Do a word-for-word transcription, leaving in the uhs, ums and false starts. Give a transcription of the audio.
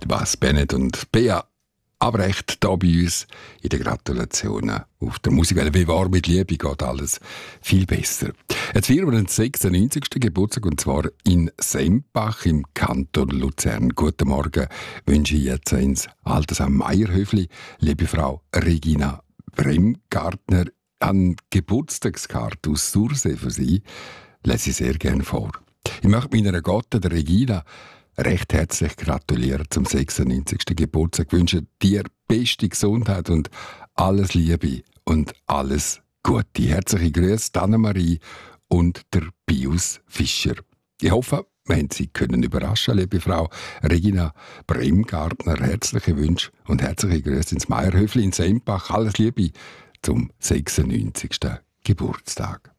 Bas Bennett und Bea Abrecht hier bei uns in den Gratulationen auf der Musikwelle. Wie war mit Liebe geht alles viel besser. Jetzt feiern wir den sechsundneunzigsten Geburtstag und zwar in Sempach im Kanton Luzern. Guten Morgen wünsche ich jetzt ins Altersheim Meierhöfli, liebe Frau Regina Bremgartner, eine Geburtstagskarte aus Sursee für Sie. Lese ich sehr gerne vor. Ich möchte meiner Gotte, der Regina, recht herzlich gratulieren zum sechsundneunzigsten Geburtstag. Ich wünsche dir beste Gesundheit und alles Liebe und alles Gute. Herzliche Grüße, Anna-Marie und der Pius Fischer. Ich hoffe, wir haben Sie können überraschen, liebe Frau Regina Bremgartner. Herzliche Wünsche und herzliche Grüße ins Meierhöfli in Sempach. Alles Liebe zum sechsundneunzigsten Geburtstag.